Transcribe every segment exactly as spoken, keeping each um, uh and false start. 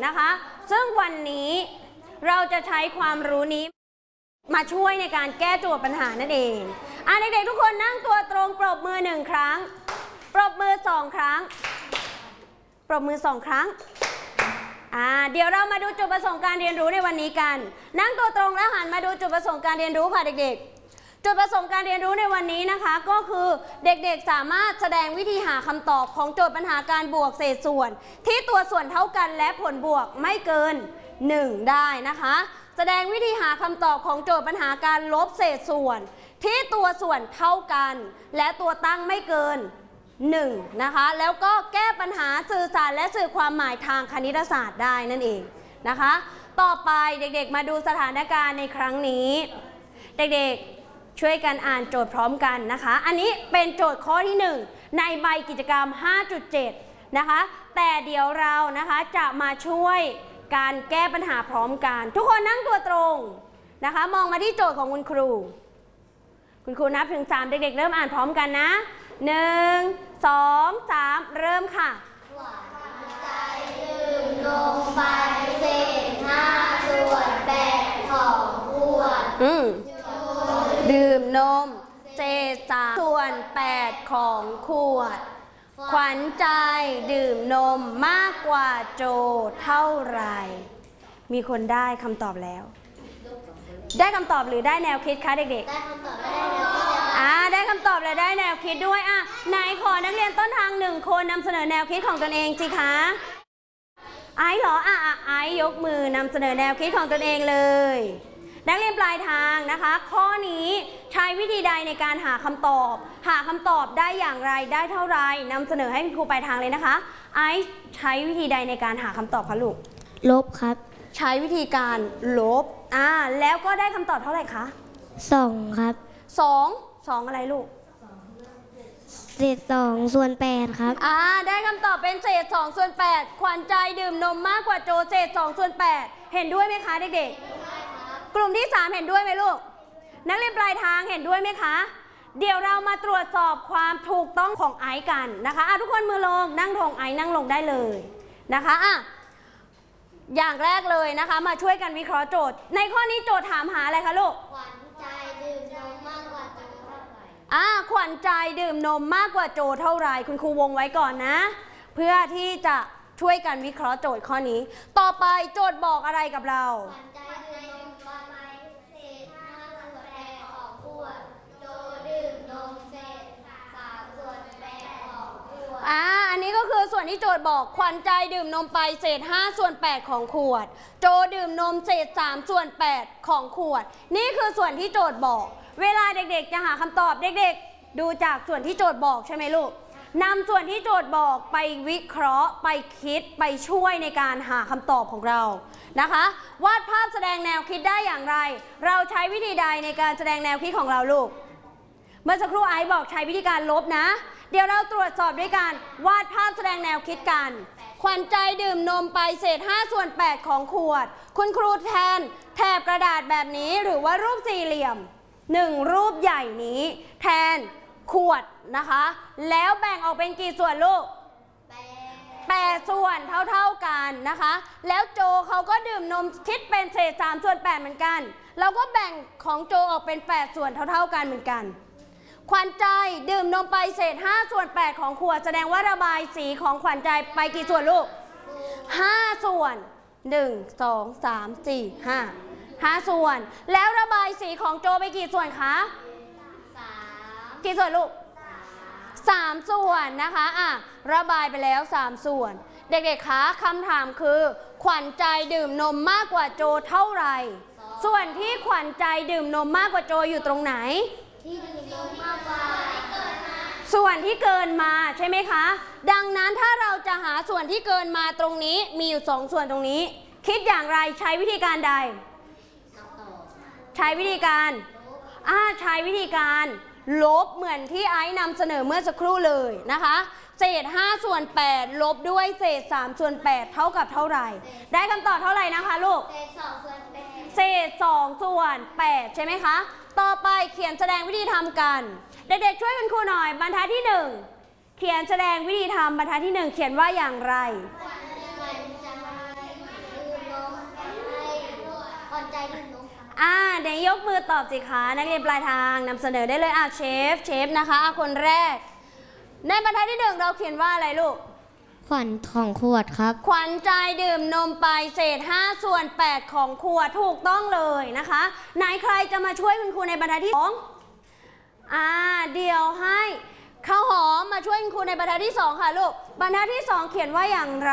นะคะซึ่งวันนี้เราจะใช้ความรู้นี้มาช่วยในการแก้โจทย์ปัญหานั่นเองอ่ะเด็กๆทุกคนนั่งตัวตรงปรบมือหนึ่งครั้งปรบมือสองครั้งปรบมือสองครั้งอ่าเดี๋ยวเรามาดูจุดประสงค์การเรียนรู้ในวันนี้กันนั่งตัวตรงแล้วหันมาดูจุดประสงค์การเรียนรู้ค่ะเด็กๆจุดประสงค์การเรียนรู้ในวันนี้นะคะก็คือเด็กๆสามารถแสดงวิธีหาคำตอบของโจทย์ปัญหาการบวกเศษส่วนที่ตัวส่วนเท่ากันและผลบวกไม่เกินหนึ่งได้นะคะแสดงวิธีหาคำตอบของโจทย์ปัญหาการลบเศษส่วนที่ตัวส่วนเท่ากันและตัวตั้งไม่เกินหนึ่งนะคะแล้วก็แก้ปัญหาสื่อสารและสื่อความหมายทางคณิตศาสตร์ได้นั่นเองนะคะต่อไปเด็กๆมาดูสถานการณ์ในครั้งนี้เด็กๆช่วยกันอ่านโจทย์พร้อมกันนะคะอันนี้เป็นโจทย์ข้อที่หนึ่งในใบกิจกรรม ห้าจุดเจ็ด นะคะแต่เดี๋ยวเรานะคะจะมาช่วยการแก้ปัญหาพร้อมกันทุกคนนั่งตัวตรงนะคะมองมาที่โจทย์ของคุณครูคุณครูนับถึงสามเด็กๆเริ่มอ่านพร้อมกันนะหนึ่ง สอง สามเริ่มค่ะหวานใจดื่มนมไปเศษห้าส่วนแปดของขวดอืมดื่มนมเศษสามส่วนแปดของขวดขวัญใจดื่มนมมากกว่าโจเท่าไหร่มีคนได้คำตอบแล้วได้คำตอบหรือได้แนวคิดคะเด็กๆได้คำตอบและได้แนวคิดอ่าได้คำตอบและได้แนวคิดด้วยอ่ะไหนขอนักเรียนต้นทางหนึ่งคนนำเสนอแนวคิดของตนเองสิคะไอซ์เหรออ่ะไอซ์ยกมือนำเสนอแนวคิดของตนเองเลยนักเรียนปลายทางนะคะข้อนี้ใช้วิธีใดในการหาคำตอบหาคำตอบได้อย่างไรได้เท่าไรนำเสนอให้ครูปลายทางเลยนะคะไอซ์ใช้วิธีใดในการหาคำตอบคะลูกลบครับใช้วิธีการลบอ่าแล้วก็ได้คำตอบเท่าไหร่คะสองครับสองสองอะไรลูกเศษสองส่วนแปดครับอ่าได้คำตอบเป็นเศษสองส่วนแปดขวัญใจดื่มนมมากกว่าโจเศษสองส่วนแปดเห็นด้วยไหมคะเด็กๆกลุ่มที่สามเห็นด้วยไหมลูกนักเรียนปลายทางเห็นด้วยไหมคะเดี๋ยวเรามาตรวจสอบความถูกต้องของไอซ์กันนะคะอ่ะทุกคนมือลงนั่งลงไอซ์นั่งลงได้เลยนะคะอ่ะอย่างแรกเลยนะคะมาช่วยกันวิเคราะห์โจทย์ในข้อนี้โจทย์ถามหาอะไรคะลูกขวัญใจดื่มนมมากกว่าโจเท่าไหร่อ่าขวัญใจดื่มนมมากกว่าโจเท่าไหร่คุณครูวงไว้ก่อนนะเพื่อที่จะช่วยกันวิเคราะห์โจทย์ข้อนี้ต่อไปโจทย์บอกอะไรกับเราขวัญใจดื่มนมไปเศษห้าส่วนแปดของขวดโจดื่มนมเศษสามส่วนแปดของขวดอ่าอันนี้ก็คือส่วนที่โจทย์บอกขวัญใจดื่มนมไปเศษห้าส่วนแปดของขวดโจดื่มนมเศษสามส่วนแปดของขวดนี่คือส่วนที่โจทย์บอกเวลาเด็กๆจะหาคำตอบเด็กๆดูจากส่วนที่โจทย์บอกใช่ไหมลูกนำส่วนที่โจทย์บอกไปวิเคราะห์ไปคิดไปช่วยในการหาคำตอบของเรานะคะวาดภาพแสดงแนวคิดได้อย่างไรเราใช้วิธีใดในการแสดงแนวคิดของเราลูกเมื่อสักครู่ไอซ์บอกใช้วิธีการลบนะเดี๋ยวเราตรวจสอบด้วยการวาดภาพแสดงแนวคิดกันขวัญใจดื่มนมไปเศษห้าส่วนแปดของขวดคุณครูแทนแถบกระดาษแบบนี้หรือว่ารูปสี่เหลี่ยมหนึ่งรูปใหญ่นี้แทนขวดนะคะแล้วแบ่งออกเป็นกี่ส่วนลูกแปดส่วนเท่าๆกันนะคะแล้วโจเขาก็ดื่มนมคิดเป็นเศษสามส่วนแปดเหมือนกันเราก็แบ่งของโจออกเป็นแปดส่วนเท่าๆกันเหมือนกันขวัญใจดื่มนมไปเศษห้าส่วนแปดของขวดแสดงว่าระบายสีของขวัญใจไปกี่ส่วนลูกห้าส่วนหนึ่ง สอง สาม สี่ ห้า ห้าส่วนแล้วระบายสีของโจไปกี่ส่วนคะสามกี่ส่วนลูกสามส่วนนะคะอ่ะระบายไปแล้วสามส่วนเด็กๆคะคำถามคือขวัญใจดื่มนมมากกว่าโจเท่าไหร่ส่วนที่ขวัญใจดื่มนมมากกว่าโจอยู่ตรงไหนที่ดื่มนมมากกว่าส่วนที่เกินมาใช่ไหมคะดังนั้นถ้าเราจะหาส่วนที่เกินมาตรงนี้มีอยู่สองส่วนตรงนี้คิดอย่างไรใช้วิธีการใดใช้วิธีการอ่าใช้วิธีการลบเหมือนที่ไอซ์นำเสนอเมื่อสักครู่เลยนะคะเศษห้าส่วนแปดลบด้วยเศษสามส่วนแปดเท่ากับเท่าไหร่ได้คำตอบเท่าไหร่นะคะลูกเศษสองส่วนแปดเศษสองส่วนแปดใช่ไหมคะต่อไปเขียนแสดงวิธีทำกันเด็กๆช่วยคุณครูหน่อยบรรทัดที่หนึ่งเขียนแสดงวิธีทำบรรทัดที่หนึ่งเขียนว่าอย่างไรขยกมือตอบสิคะนักเรียนปลายทางนำเสนอได้เลยอ่ะเชฟเชฟนะคะอ่ะคนแรกในบรรทัดที่หนึ่งเราเขียนว่าอะไรลูกขวัญของขวดครับขวัญใจดื่มนมไปเศษห้าส่วนแปดของขวดถูกต้องเลยนะคะไหนใครจะมาช่วยคุณครูในบรรทัดที่สองอ่าเดี๋ยวให้ข้าวหอมมาช่วยคุณครูในบรรทัดที่สองค่ะลูกบรรทัดที่สองเขียนว่าอย่างไร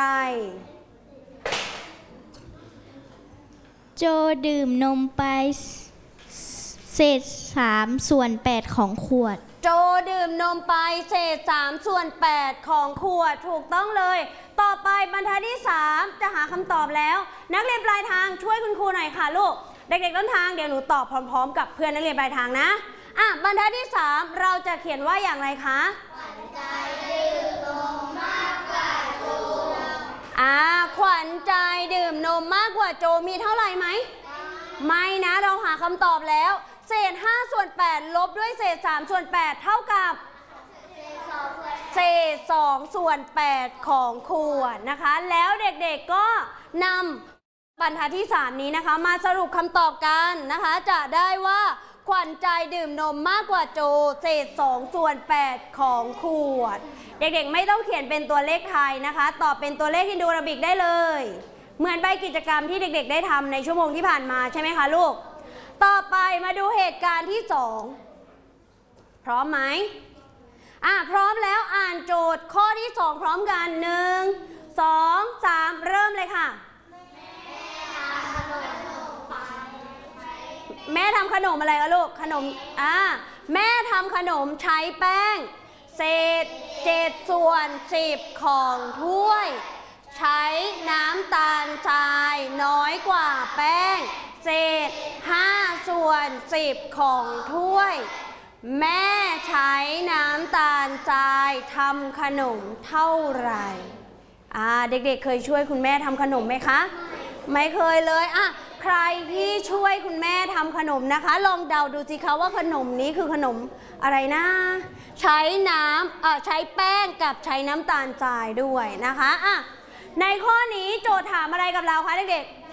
โจดื่มนมไปเศษสามส่วนแปดของขวดโจดื่มนมไปเศษสามส่วนแปดของขวดถูกต้องเลยต่อไปบรรทัดที่สามจะหาคำตอบแล้วนักเรียนปลายทางช่วยคุณครูหน่อยค่ะลูกเด็กๆต้นทางเดี๋ยวหนูตอบพร้อมๆกับเพื่อนนักเรียนปลายทางนะอ่ะบรรทัดที่สามเราจะเขียนว่าอย่างไรคะขวัญใจดื่มนมมากกว่าโจอ่าขวัญใจดื่มนมมากกว่าโจมีเท่าไหร่ไหมไม่นะเราหาคำตอบแล้วเศษห้าส่วนแปดลบด้วยเศษสามส่วนแปดเท่ากับเศษสองส่วนแปดของขวดนะคะแล้วเด็กๆก็นำบรรทัดที่สามนี้นะคะมาสรุปคำตอบกันนะคะจะได้ว่าขวัญใจดื่มนมมากกว่าโจเศษสองส่วนแปดของขวดเด็กๆไม่ต้องเขียนเป็นตัวเลขไทยนะคะตอบเป็นตัวเลขฮินดูอาราบิกได้เลยเหมือนใบกิจกรรมที่เด็กๆได้ทำในชั่วโมงที่ผ่านมาใช่ไหมคะลูกต่อไปมาดูเหตุการณ์ที่สองพร้อมไหมอ่ะพร้อมแล้วอ่านโจทย์ข้อที่สองพร้อมกันหนึ่งสองสามเริ่มเลยค่ะแม่ทำขนมอะไรคะลูกขนมอ่าแม่ทำขนมใช้แป้งเศษเจ็ดส่วนสิบของถ้วยใช้น้ำตาลทรายน้อยกว่าแป้งเศษห้าส่วนสิบของถ้วยแม่ใช้น้ำตาลทรายทำขนมเท่าไหร่อ่าเด็กๆ เเคยช่วยคุณแม่ทำขนมไหมคะไม่เคยเลยอ่ะใครที่ช่วยคุณแม่ทำขนมนะคะลองเดาดูสิคะว่าขนมนี้คือขนมอะไรนะใช้น้ำเอ่อใช้แป้งกับใช้น้ำตาลทรายด้วยนะคะอ่ะในข้อนี้โจทย์ถามอะไรกับเราคะเด็กๆ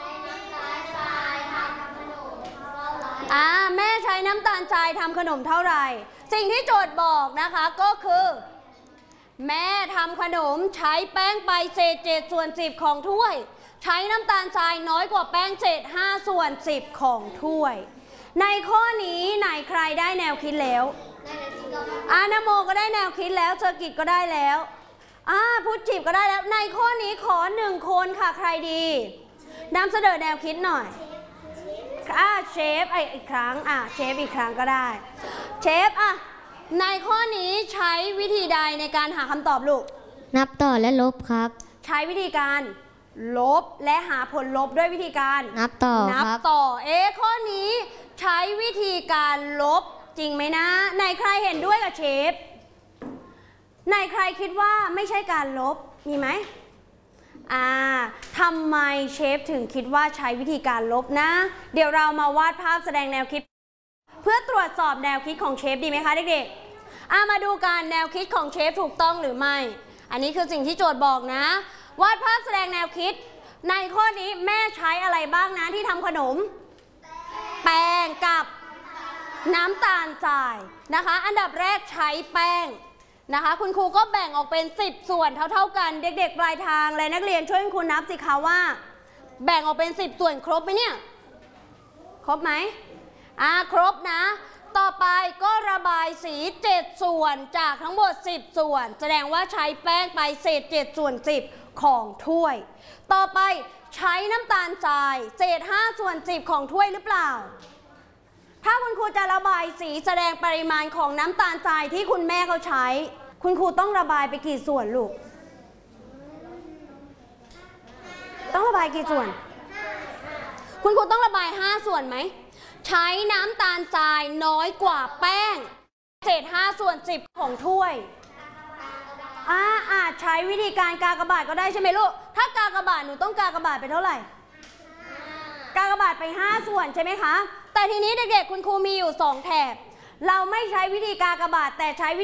อ่าแม่ใช้น้ำตาลทรายทำขนมเท่าไหร่สิ่งที่โจทย์บอกนะคะก็คือแม่ทำขนมใช้แป้งไปเศษเจ็ดส่วนสิบของถ้วยใช้น้ำตาลทรายน้อยกว่าแป้งเศษห้าส่วนสิบของถ้วยในข้อนี้ไหนใครได้แนวคิดแล้วอานาโมก็ได้แนวคิดแล้วเซอร์กิตก็ได้แล้วอ่าพุทธจิบก็ได้แล้วในข้อนี้ขอหนึ่งคนค่ะใครดีนำเสนอแนวคิดหน่อยอ่าเชฟไออีกครั้งอ่ะเชฟอีกครั้งก็ได้เชฟอ่ะในข้อนี้ใช้วิธีใดในการหาคำตอบลูกนับต่อและลบครับใช้วิธีการลบและหาผลลบด้วยวิธีการนับต่อนับต่อเอ๊ะข้อนี้ใช้วิธีการลบจริงไหมนะในใครเห็นด้วยกับเชฟในใครคิดว่าไม่ใช่การลบมีไหมอ่าทำไมเชฟถึงคิดว่าใช้วิธีการลบนะเดี๋ยวเรามาวาดภาพแสดงแนวคิดเพื่อตรวจสอบแนวคิดของเชฟดีไหมคะเด็กๆอ่ามาดูการแนวคิดของเชฟถูกต้องหรือไม่อันนี้คือสิ่งที่โจทย์บอกนะวาดภาพแสดงแนวคิดในข้อนี้แม่ใช้อะไรบ้างนะที่ทำขนมแป้งกับน้ำตาลทรายนะคะอันดับแรกใช้แป้งนะคะคุณครูก็แบ่งออกเป็นสิบส่วนเท่าๆกันเด็กๆปลายทางและนักเรียนช่วยคุณครูนับสิคะว่าแบ่งออกเป็นสิบส่วนครบไหมเนี่ยครบไหมอ่าครบนะต่อไปก็ระบายสีเจ็ดส่วนจากทั้งหมดสิบส่วนแสดงว่าใช้แป้งไปเศษเจ็ดส่วนสิบของถ้วยต่อไปใช้น้ำตาลทรายเศษห้าส่วนสิบของถ้วยหรือเปล่าถ้าคุณครูจะระบายสีแสดงปริมาณของน้ำตาลทรายที่คุณแม่เขาใช้คุณครูต้องระบายไปกี่ส่วนลูกต้องระบายกี่ส่วนคุณครูต้องระบายห้าส่วนไหมใช้น้ำตาลทรายน้อยกว่าแป้งเศษห้าส่วนสิบของถ้วยอ่าอาจใช้วิธีการกากบาทก็ได้ใช่ไหมลูกถ้ากากบาทหนูต้องกากบาทไปเท่าไหร่กากบาทไปห้าส่วนใช่ไหมคะแต่ทีนี้เด็กๆคุณครูมีอยู่สองแถบเราไม่ใช้วิธีกากบาทแต่ใช้